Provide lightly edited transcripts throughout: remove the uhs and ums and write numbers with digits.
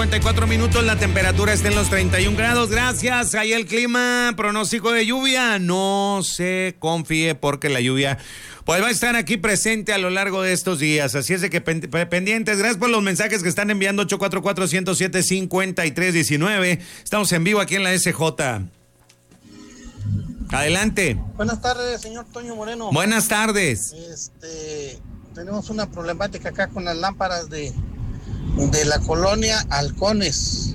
54 minutos, la temperatura está en los 31 grados. Gracias. Ahí el clima, pronóstico de lluvia. No se confíe porque la lluvia pues va a estar aquí presente a lo largo de estos días. Así es de que pendientes. Gracias por los mensajes que están enviando. 844-107-5319. Estamos en vivo aquí en la SJ. Adelante. Buenas tardes, señor Toño Moreno. Buenas tardes. Tenemos una problemática acá con las lámparas de la colonia Halcones.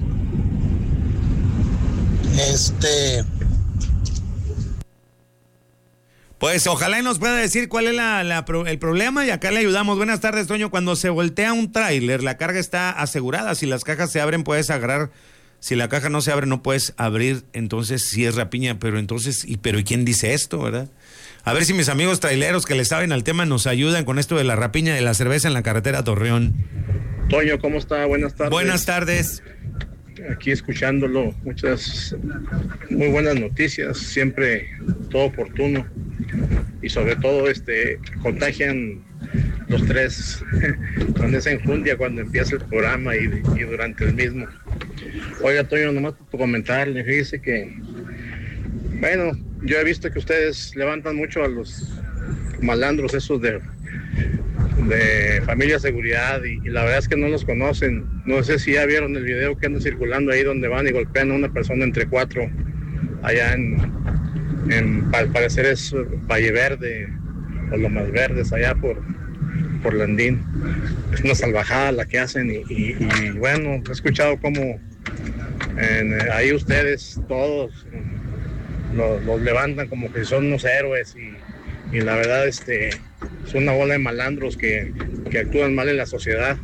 Pues ojalá y nos pueda decir cuál es el problema y acá le ayudamos. Buenas tardes, Toño. Cuando se voltea un tráiler, la carga está asegurada. Si las cajas se abren, puedes agarrar. Si la caja no se abre, no puedes abrir. Entonces sí es rapiña, pero entonces, ¿y quién dice esto, verdad? A ver si mis amigos traileros que le saben al tema nos ayudan con esto de la rapiña de la cerveza en la carretera Torreón. Toño, ¿cómo está? Buenas tardes. Buenas tardes. Aquí escuchándolo, muchas muy buenas noticias, siempre todo oportuno y sobre todo contagian los tres con esa enjundia cuando empieza el programa y durante el mismo. Oiga, Toño, nomás por comentarle, fíjese que, bueno, yo he visto que ustedes levantan mucho a los malandros esos de Familia Seguridad y la verdad es que no los conocen. No sé si ya vieron el video que anda circulando ahí donde van y golpean a una persona entre cuatro allá al parecer es Valle Verde o Lomas Verdes allá por Landín. Es una salvajada la que hacen y bueno, he escuchado cómo ahí ustedes todos los levantan como que son unos héroes y la verdad es una bola de malandros que actúan mal en la sociedad.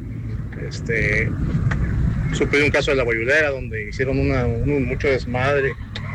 Supe de un caso de la Boyulera donde hicieron mucho desmadre.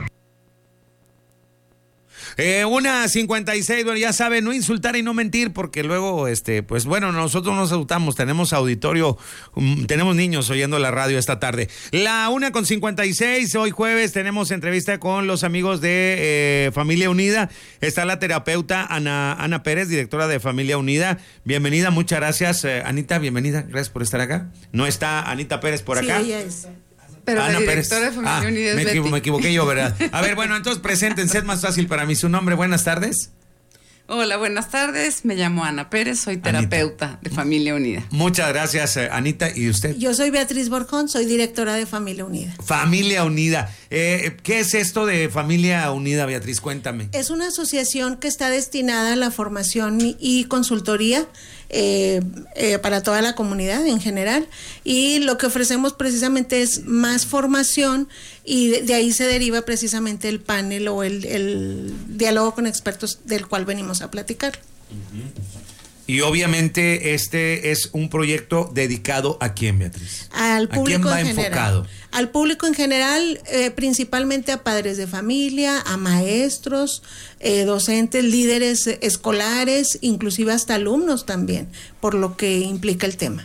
1:56, bueno, ya sabe, no insultar y no mentir, porque luego, pues bueno, nosotros nos asustamos, tenemos auditorio, tenemos niños oyendo la radio esta tarde. 1:56, hoy jueves tenemos entrevista con los amigos de Familia Unida. Está la terapeuta Ana Pérez, directora de Familia Unida. Bienvenida, muchas gracias, Anita, bienvenida, gracias por estar acá. ¿No está Anita Pérez por acá? Sí, ella es. Pero Ana la directora Pérez. de Familia Unida es me equivoqué yo, ¿verdad? A ver, bueno, entonces preséntense, es más fácil para mí. Su nombre, buenas tardes. Hola, buenas tardes. Me llamo Ana Pérez, soy terapeuta de Familia Unida. Muchas gracias, Anita. ¿Y usted? Yo soy Beatriz Borjón, soy directora de Familia Unida. Familia Unida. ¿Qué es esto de Familia Unida, Beatriz? Cuéntame. Es una asociación que está destinada a la formación y consultoría para toda la comunidad en general, y lo que ofrecemos precisamente es más formación, y de ahí se deriva precisamente el panel o el diálogo con expertos del cual venimos a platicar. Uh-huh. Y obviamente este es un proyecto dedicado ¿a quién, Beatriz? Al público ¿A quién va en general. enfocado? Al público en general, principalmente a padres de familia, a maestros, docentes, líderes escolares, inclusive hasta alumnos también, por lo que implica el tema.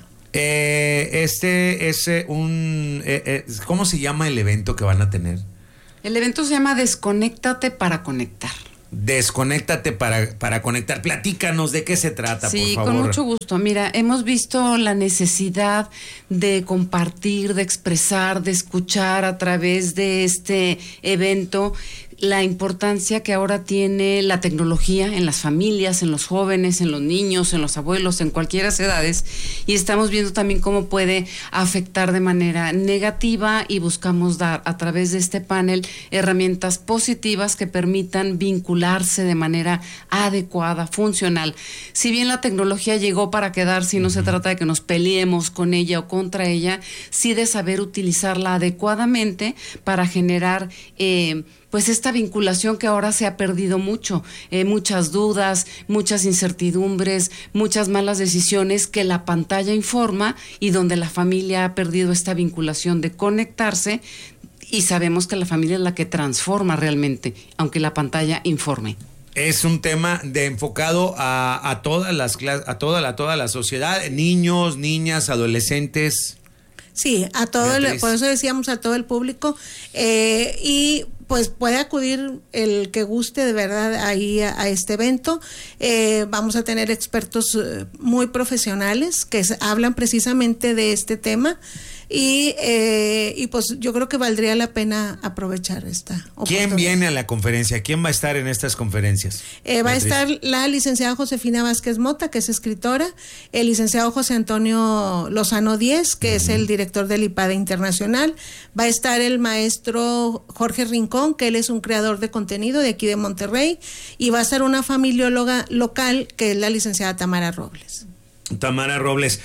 ¿Cómo se llama el evento que van a tener? El evento se llama Desconéctate para Conectar. Desconéctate para conectar. Platícanos de qué se trata, por favor. Sí, con mucho gusto. Mira, hemos visto la necesidad de compartir, de expresar, de escuchar a través de este evento la importancia que ahora tiene la tecnología en las familias, en los jóvenes, en los niños, en los abuelos, en cualquier edades, y estamos viendo también cómo puede afectar de manera negativa, y buscamos dar a través de este panel herramientas positivas que permitan vincularse de manera adecuada, funcional. Si bien la tecnología llegó para quedarse y no se trata de que nos peleemos con ella o contra ella, sí de saber utilizarla adecuadamente para generar pues esta vinculación que ahora se ha perdido mucho, muchas dudas, muchas incertidumbres, muchas malas decisiones que la pantalla informa, y donde la familia ha perdido esta vinculación de conectarse, y sabemos que la familia es la que transforma realmente, aunque la pantalla informe. Es un tema enfocado a todas las clases, a toda la sociedad, niños, niñas, adolescentes. Sí, a todo por eso decíamos a todo el público, y pues puede acudir el que guste de verdad ahí a este evento. Vamos a tener expertos muy profesionales que hablan precisamente de este tema, y pues yo creo que valdría la pena aprovechar esta oportunidad. ¿Quién viene a la conferencia? ¿Quién va a estar en estas conferencias? Va a estar la licenciada Josefina Vázquez Mota, que es escritora, el licenciado José Antonio Lozano Díez, que es el director del IPADE Internacional, va a estar el maestro Jorge Rincón, que él es un creador de contenido de aquí de Monterrey, y va a estar una familióloga local, que es la licenciada Tamara Robles. Tamara Robles,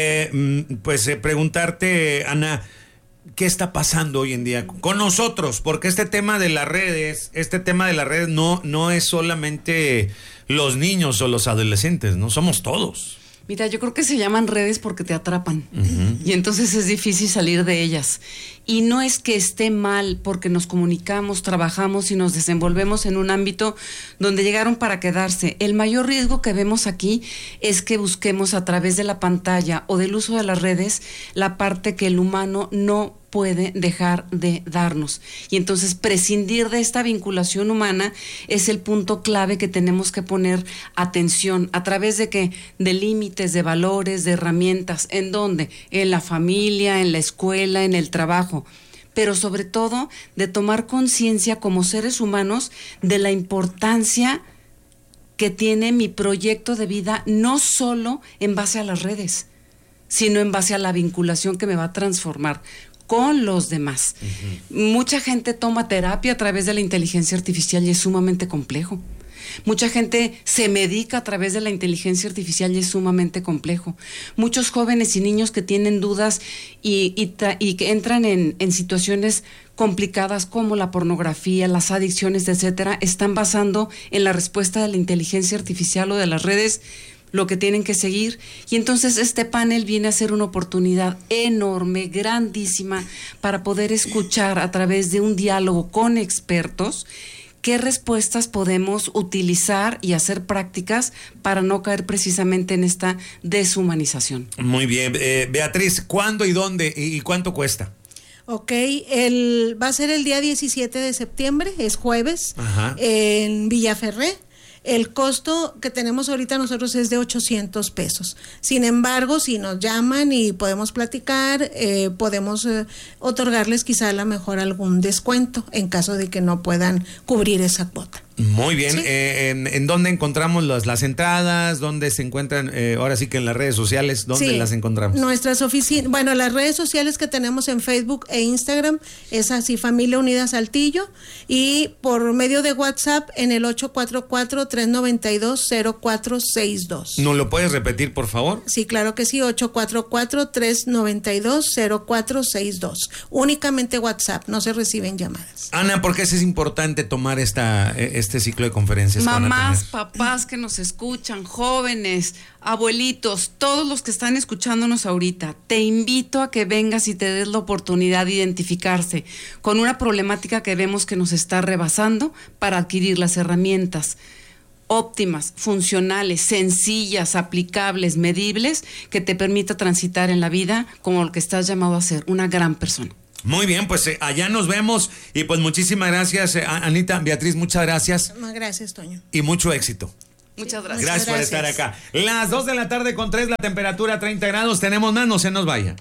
preguntarte, Ana, ¿qué está pasando hoy en día con nosotros? Porque este tema de las redes no es solamente los niños o los adolescentes, no somos todos. Mira, yo creo que se llaman redes porque te atrapan, y entonces es difícil salir de ellas. Y no es que esté mal, porque nos comunicamos, trabajamos y nos desenvolvemos en un ámbito donde llegaron para quedarse. El mayor riesgo que vemos aquí es que busquemos a través de la pantalla o del uso de las redes la parte que el humano no puede dejar de darnos. Y entonces prescindir de esta vinculación humana es el punto clave que tenemos que poner atención. ¿A través de qué? De límites, de valores, de herramientas. ¿En dónde? En la familia, en la escuela, en el trabajo. Pero sobre todo de tomar conciencia como seres humanos de la importancia que tiene mi proyecto de vida, no solo en base a las redes, sino en base a la vinculación que me va a transformar con los demás. Mucha gente toma terapia a través de la inteligencia artificial y es sumamente complejo. Mucha gente se medica a través de la inteligencia artificial y es sumamente complejo. Muchos jóvenes y niños que tienen dudas y que entran en situaciones complicadas como la pornografía, las adicciones, etcétera, están basando en la respuesta de la inteligencia artificial o de las redes lo que tienen que seguir. Y entonces este panel viene a ser una oportunidad enorme, grandísima, para poder escuchar a través de un diálogo con expertos qué respuestas podemos utilizar y hacer prácticas para no caer precisamente en esta deshumanización. Muy bien. Beatriz, ¿cuándo y dónde y cuánto cuesta? Ok, va a ser el día 17 de septiembre, es jueves, en Villaferré. El costo que tenemos ahorita nosotros es de 800 pesos. Sin embargo, si nos llaman y podemos platicar, podemos otorgarles quizá a lo mejor algún descuento en caso de que no puedan cubrir esa cuota. Muy bien. ¿Sí? ¿En dónde encontramos las entradas? ¿Dónde se encuentran? Ahora sí que en las redes sociales, ¿dónde las encontramos? Nuestras oficinas, bueno, las redes sociales que tenemos en Facebook e Instagram es así, Familia Unida Saltillo, y por medio de WhatsApp en el 844-392-0462. ¿Nos lo puedes repetir, por favor? Sí, claro que sí, 844-392-0462. Únicamente WhatsApp, no se reciben llamadas. Ana, ¿por qué es importante tomar este ciclo de conferencias? Mamás, papás que nos escuchan, jóvenes, abuelitos, todos los que están escuchándonos ahorita, te invito a que vengas y te des la oportunidad de identificarse con una problemática que vemos que nos está rebasando para adquirir las herramientas óptimas, funcionales, sencillas, aplicables, medibles, que te permita transitar en la vida como lo que estás llamado a ser, una gran persona. Muy bien, pues allá nos vemos y pues muchísimas gracias, Anita. Beatriz, muchas gracias. Gracias, Toño. Y mucho éxito. Muchas gracias. Gracias por estar acá. Las 2:03 la temperatura 30 grados. Tenemos más, no se nos vaya.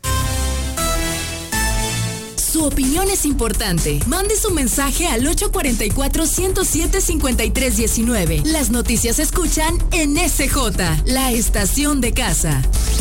Su opinión es importante. Mande su mensaje al 844-107-5319. Las noticias se escuchan en SJ, la estación de casa.